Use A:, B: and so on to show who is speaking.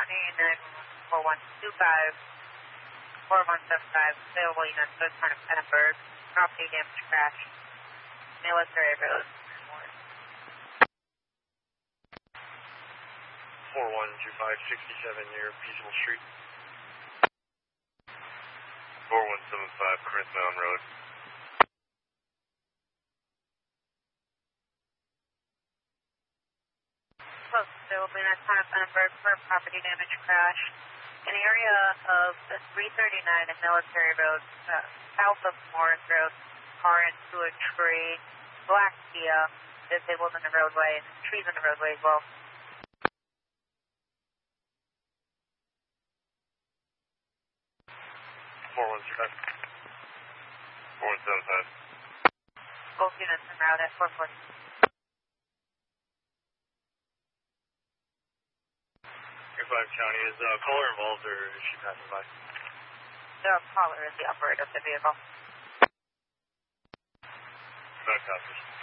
A: County, 94125, 4175, available units, third part of Edinburgh, property damage crash, military road.
B: 412567 near Peaceful Street. 4175 Corinth Mountain Road.
A: Close, available units, part of Edinburgh for property damage crash. An area of the 339 and Military Road, south of Morris Road, car into a tree, black Kia, disabled in the roadway, and trees in the roadway as well.
B: 4175.
A: Both units en route at 440.
B: Air 5 County, is caller involved or is she passing by?
A: The caller is the operator of the vehicle.
B: 5 copies.